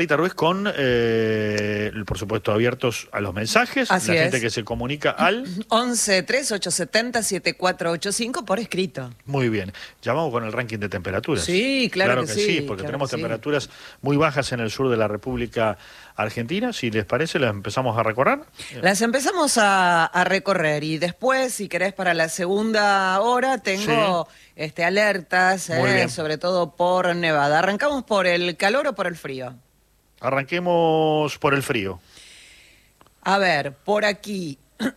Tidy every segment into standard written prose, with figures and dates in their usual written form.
Rita Ruiz con, por supuesto, abiertos a los mensajes. Así la gente es. que se comunica al 11-3870-7485 por escrito. Muy bien. Ya vamos con el ranking de temperaturas. Sí, claro que sí, porque claro tenemos que sí. temperaturas muy bajas en el sur de la República Argentina. Si les parece, las empezamos a recorrer. Las empezamos a recorrer y después, si querés, para la segunda hora tengo alertas, Muy bien. sobre todo por nevada. ¿Arrancamos por el calor o por el frío? Arranquemos por el frío. A ver, por aquí,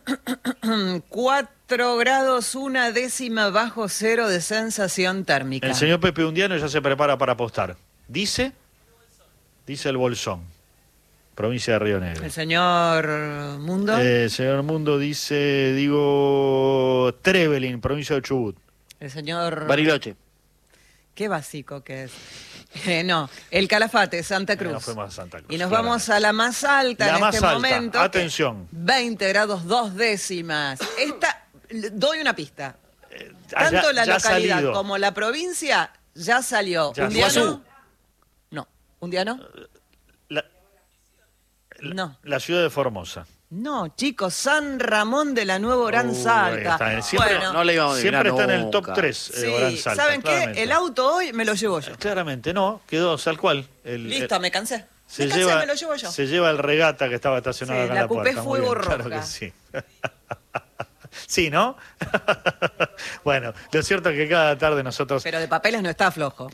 4 grados, 1/10 bajo cero de sensación térmica. El señor Pepe Undiano ya se prepara para apostar. Dice el Bolsón, provincia de Río Negro. El señor Mundo. Señor Mundo dice, Trevelin, provincia de Chubut. El señor... Bariloche. Qué básico que es. No, el Calafate, Santa Cruz. No fuimos a Santa Cruz, Y nos claramente. vamos a la más alta La en más este alta. momento. Atención. 20 grados 2/10. Doy una pista. Tanto la ya ha localidad salido. como la provincia ya salió. Ya ¿Un día salió. no? No. ¿Un día no? No. La ciudad de Formosa. No, chicos, San Ramón de la Nueva Oranzalta. Está, siempre, Bueno, no le íbamos a siempre adivinar está en el nunca. top 3. sí, ¿saben qué? El auto hoy me lo llevo yo. Claramente no, quedó tal cual. Listo, me cansé. Se Me cansé, lleva, me lo llevo yo. Se lleva el regata que estaba estacionado Sí, acá en la la Coupé puerta. Muy Fuego bien, claro Roja. que sí. Sí, ¿no? Bueno, lo cierto es que cada tarde nosotros... Pero de papeles no está flojo.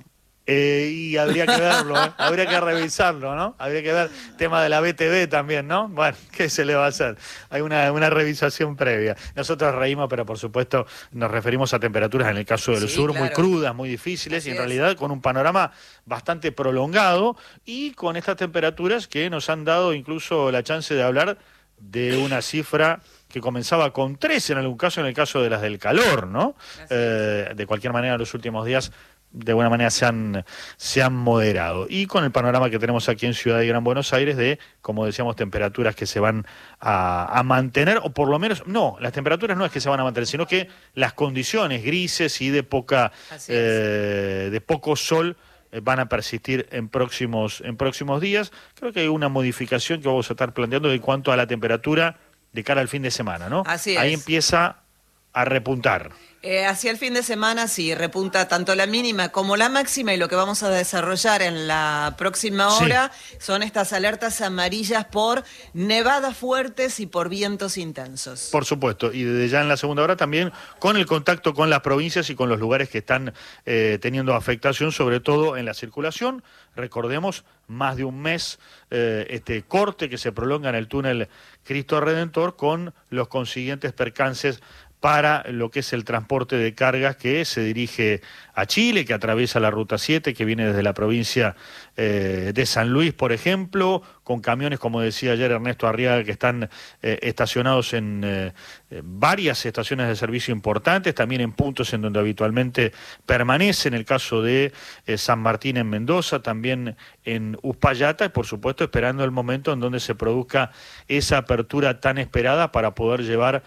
y habría que verlo, habría que revisarlo, ¿no? Habría que ver tema de la BTV también, ¿no? Bueno, ¿qué se le va a hacer? Hay una revisación previa. Nosotros reímos, pero por supuesto nos referimos a temperaturas en el caso del Sí, sur claro. muy crudas, muy difíciles Así y en es. realidad con un panorama bastante prolongado y con estas temperaturas que nos han dado incluso la chance de hablar de una cifra que comenzaba con 3 en algún caso, en el caso de las del calor, ¿no? De cualquier manera, los últimos días de alguna manera se han moderado. Y con el panorama que tenemos aquí en Ciudad de Gran Buenos Aires de, como decíamos, temperaturas que se van a mantener, o por lo menos, no, las temperaturas no es que se van a mantener, sino que las condiciones grises y de Así es. de poco sol van a persistir en próximos días. Creo que hay una modificación que vamos a estar planteando en cuanto a la temperatura de cara al fin de semana, ¿no? Así Ahí es. empieza a repuntar. Hacia el fin de semana sí repunta tanto la mínima como la máxima y lo que vamos a desarrollar en la próxima Sí. hora son estas alertas amarillas por nevadas fuertes y por vientos intensos. Por supuesto, y desde ya en la segunda hora también con el contacto con las provincias y con los lugares que están teniendo afectación, sobre todo en la circulación. Recordemos, más de un mes este corte que se prolonga en el túnel Cristo Redentor con los consiguientes percances para lo que es el transporte de cargas que se dirige a Chile, que atraviesa la Ruta 7, que viene desde la provincia de San Luis, por ejemplo, con camiones, como decía ayer Ernesto Arriaga, que están estacionados en varias estaciones de servicio importantes, también en puntos en donde habitualmente permanece, en el caso de San Martín en Mendoza, también en Uspallata, y por supuesto esperando el momento en donde se produzca esa apertura tan esperada para poder llevar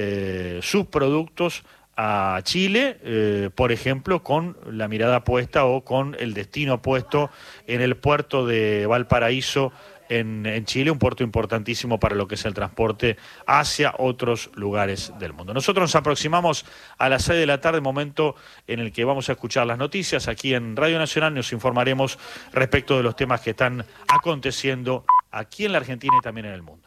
sus productos a Chile, por ejemplo, con la mirada puesta o con el destino puesto en el puerto de Valparaíso en Chile, un puerto importantísimo para lo que es el transporte hacia otros lugares del mundo. Nosotros nos aproximamos a las 6 de la tarde, momento en el que vamos a escuchar las noticias. Aquí en Radio Nacional nos informaremos respecto de los temas que están aconteciendo aquí en la Argentina y también en el mundo.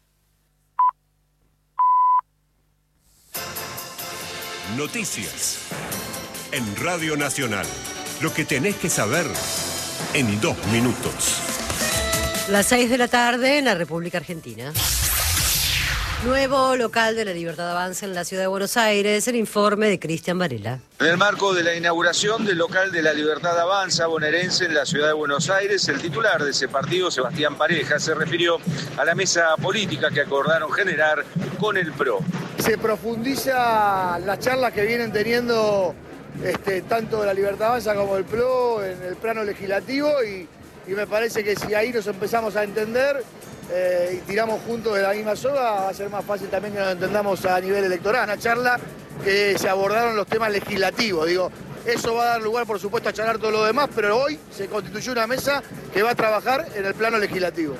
Noticias en Radio Nacional. Lo que tenés que saber en 2 minutos. Las 6 de la tarde en la República Argentina. Nuevo local de la Libertad Avanza en la Ciudad de Buenos Aires, el informe de Cristian Varela. En el marco de la inauguración del local de la Libertad Avanza bonaerense en la Ciudad de Buenos Aires, el titular de ese partido, Sebastián Pareja, se refirió a la mesa política que acordaron generar con el PRO. Se profundiza las charlas que vienen teniendo tanto la Libertad Avanza como el PRO en el plano legislativo y me parece que si ahí nos empezamos a entender y tiramos juntos de la misma soga, va a ser más fácil también que nos entendamos a nivel electoral. Una charla que se abordaron los temas legislativos, Eso va a dar lugar, por supuesto, a charlar todo lo demás, pero hoy se constituyó una mesa que va a trabajar en el plano legislativo.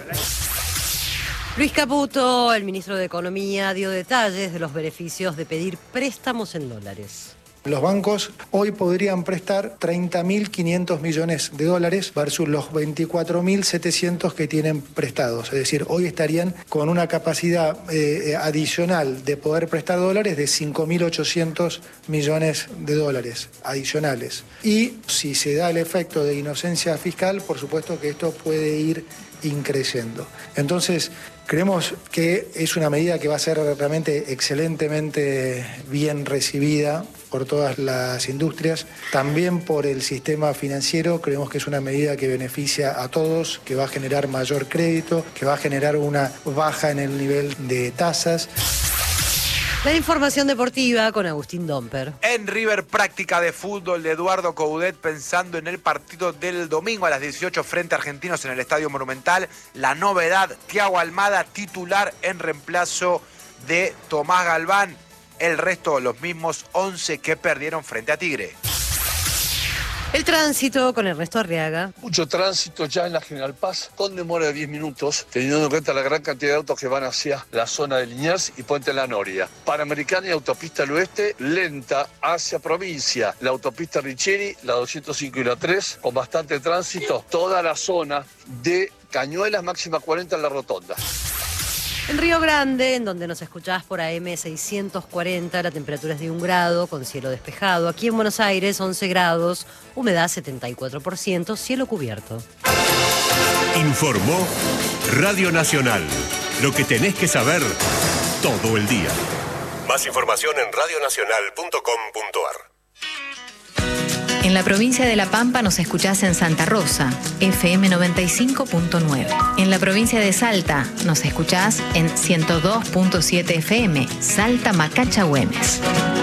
Luis Caputo, el ministro de Economía, dio detalles de los beneficios de pedir préstamos en dólares. Los bancos hoy podrían prestar 30.500 millones de dólares versus los 24.700 que tienen prestados. Es decir, hoy estarían con una capacidad adicional de poder prestar dólares de 5.800 millones de dólares adicionales. Y si se da el efecto de inocencia fiscal, por supuesto que esto puede ir increciendo. Entonces, creemos que es una medida que va a ser realmente excelentemente bien recibida por todas las industrias, también por el sistema financiero. Creemos que es una medida que beneficia a todos, que va a generar mayor crédito, que va a generar una baja en el nivel de tasas. La información deportiva con Agustín Domper. En River, práctica de fútbol de Eduardo Coudet pensando en el partido del domingo a las 18 frente a Argentinos en el Estadio Monumental. La novedad, Thiago Almada titular en reemplazo de Tomás Galván. El resto, los mismos 11 que perdieron frente a Tigre. El tránsito con Ernesto Arriaga. Mucho tránsito ya en la General Paz, con demora de 10 minutos, teniendo en cuenta la gran cantidad de autos que van hacia la zona de Liniers y Puente La Noria. Panamericana y Autopista al Oeste, lenta hacia provincia. La autopista Richeri, la 205 y la 3, con bastante tránsito. Toda la zona de Cañuelas, máxima 40 en la rotonda. En Río Grande, en donde nos escuchás por AM 640, la temperatura es de 1 grado, con cielo despejado. Aquí en Buenos Aires, 11 grados, humedad 74%, cielo cubierto. Informó Radio Nacional. Lo que tenés que saber todo el día. Más información en radionacional.com.ar. En la provincia de La Pampa nos escuchás en Santa Rosa, FM 95.9. En la provincia de Salta nos escuchás en 102.7 FM, Salta Macacha Güemes.